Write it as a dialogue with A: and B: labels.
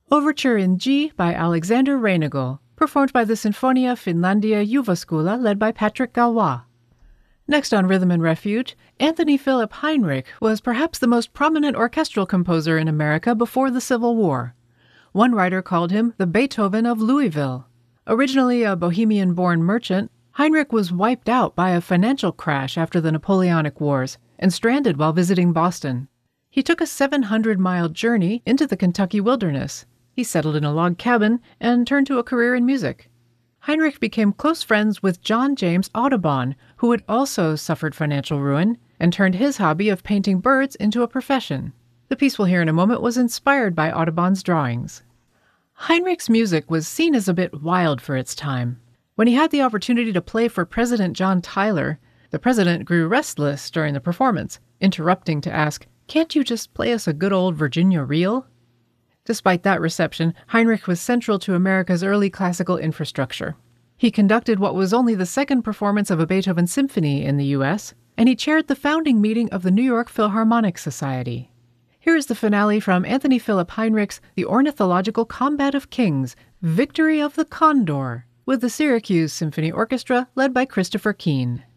A: Overture in G by Alexander Reinagel, performed by the Sinfonia Finlandia Juvaskula led by Patrick Galois. Next on Rhythm and Refuge, Anthony Philip Heinrich was perhaps the most prominent orchestral composer in America before the Civil War. One writer called him the Beethoven of Louisville. Originally a Bohemian-born merchant, Heinrich was wiped out by a financial crash after the Napoleonic Wars and stranded while visiting Boston. He took a 700-mile journey into the Kentucky wilderness. He settled in a log cabin and turned to a career in music. Heinrich became close friends with John James Audubon, who had also suffered financial ruin and turned his hobby of painting birds into a profession. The piece we'll hear in a moment was inspired by Audubon's drawings. Heinrich's music was seen as a bit wild for its time. When he had the opportunity to play for President John Tyler, the president grew restless during the performance, interrupting to ask, "Can't you just play us a good old Virginia reel?" Despite that reception, Heinrich was central to America's early classical infrastructure. He conducted what was only the second performance of a Beethoven symphony in the U.S., and he chaired the founding meeting of the New York Philharmonic Society. Here is the finale from Anthony Philip Heinrich's The Ornithological Combat of Kings, Victory of the Condor, with the Syracuse Symphony Orchestra led by Christopher Keane.